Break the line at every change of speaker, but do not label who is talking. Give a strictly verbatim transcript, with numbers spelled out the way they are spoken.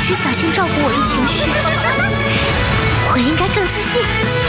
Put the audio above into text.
只小心照顾我的情绪，我应该更自信。